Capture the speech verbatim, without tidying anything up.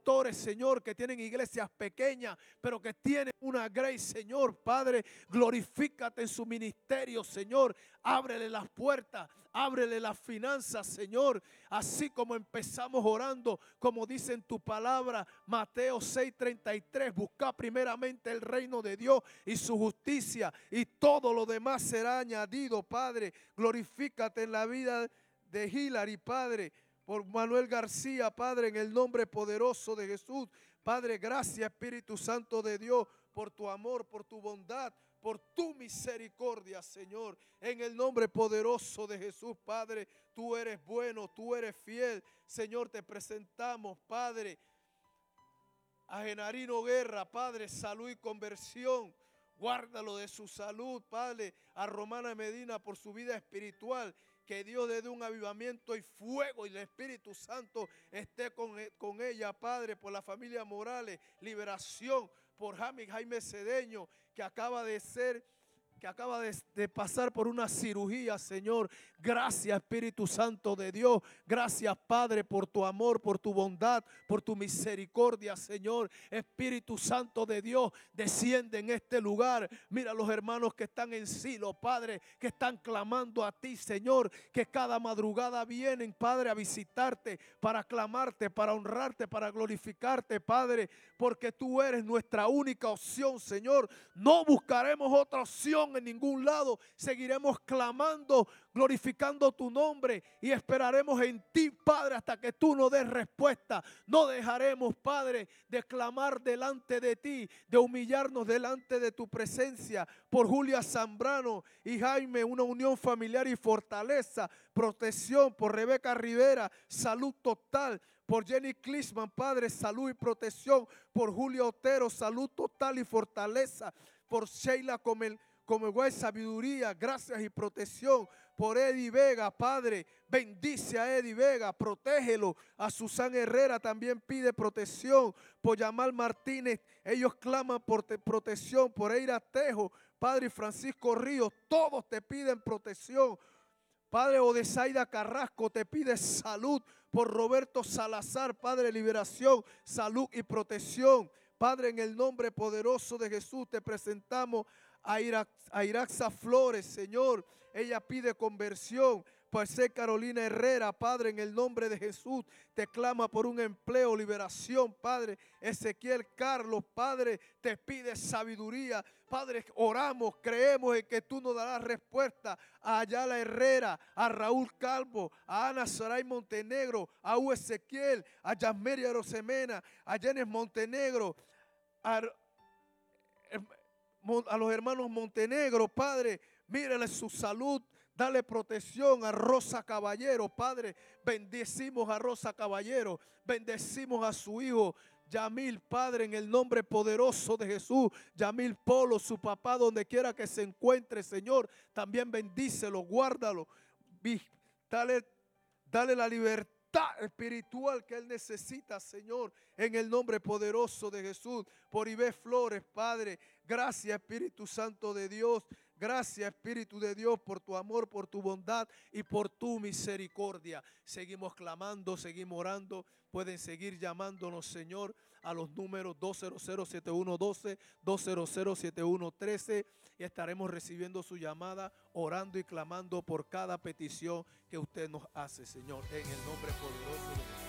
pastores, Señor, que tienen iglesias pequeñas, pero que tienen una grace, Señor, Padre, glorifícate en su ministerio, Señor. Ábrele las puertas, ábrele las finanzas, Señor. Así como empezamos orando, como dice en tu palabra, Mateo seis treinta y tres, busca primeramente el reino de Dios y su justicia, y todo lo demás será añadido, Padre. Glorifícate en la vida de Hilary, Padre, por Manuel García, Padre, en el nombre poderoso de Jesús. Padre, gracias, Espíritu Santo de Dios, por tu amor, por tu bondad, por tu misericordia, Señor. En el nombre poderoso de Jesús, Padre, tú eres bueno, tú eres fiel. Señor, te presentamos, Padre, a Genarino Guerra, Padre, salud y conversión. Guárdalo de su salud, Padre. A Romana Medina por su vida espiritual. Que Dios le dé un avivamiento y fuego, y el Espíritu Santo esté con, con ella, Padre. Por la familia Morales, liberación. Por Jaime, Jaime Cedeño, que acaba de ser, que acaba de, de pasar por una cirugía, Señor. Gracias, Espíritu Santo de Dios. Gracias, Padre, por tu amor, por tu bondad, por tu misericordia, Señor. Espíritu Santo de Dios, desciende en este lugar. Mira a los hermanos que están en Silo, Padre, que están clamando a ti, Señor, que cada madrugada vienen, Padre, a visitarte, para clamarte, para honrarte, para glorificarte, Padre, porque tú eres nuestra única opción, Señor. No buscaremos otra opción en ningún lado. Seguiremos clamando, glorificando tu nombre, y esperaremos en ti, Padre, hasta que tú nos des respuesta. No dejaremos, Padre, de clamar delante de ti, de humillarnos delante de tu presencia. Por Julia Zambrano y Jaime, una unión familiar y fortaleza, protección. Por Rebeca Rivera, salud total. Por Jenny Clisman, Padre, salud y protección. Por Julio Otero, salud total y fortaleza. Por Sheila Comel, Comegüey, sabiduría, gracias y protección. Por Eddie Vega, Padre, bendice a Eddie Vega, protégelo. A Susan Herrera también pide protección. Por Yamal Martínez, ellos claman por protección. Por Eira Tejo, Padre, Francisco Ríos, todos te piden protección. Padre, Odesaida Carrasco te pide salud. Por Roberto Salazar, Padre, liberación, salud y protección. Padre, en el nombre poderoso de Jesús te presentamos a, Irax, a Iraxa Flores, Señor. Ella pide conversión. Por ser Carolina Herrera, Padre, en el nombre de Jesús te clama por un empleo, liberación, Padre. Ezequiel Carlos, Padre, te pide sabiduría. Padre, oramos, creemos en que tú nos darás respuesta a Ayala Herrera, a Raúl Calvo, a Ana Saray Montenegro, a U Ezequiel, a Yasmeria Rosemena, a Jenes Montenegro, a, a los hermanos Montenegro, Padre, mírale su salud. Dale protección a Rosa Caballero, Padre. Bendecimos a Rosa Caballero. Bendecimos a su hijo Yamil, Padre, en el nombre poderoso de Jesús. Yamil Polo, su papá, donde quiera que se encuentre, Señor. También bendícelo, guárdalo. Dale, dale la libertad espiritual que él necesita, Señor, en el nombre poderoso de Jesús. Por Ibe Flores, Padre. Gracias, Espíritu Santo de Dios. Gracias, Espíritu de Dios, por tu amor, por tu bondad y por tu misericordia. Seguimos clamando, seguimos orando. Pueden seguir llamándonos, Señor, a los números dos cero cero, siete uno uno dos, dos cero cero, siete uno uno tres, y estaremos recibiendo su llamada, orando y clamando por cada petición que usted nos hace, Señor, en el nombre poderoso de Jesús.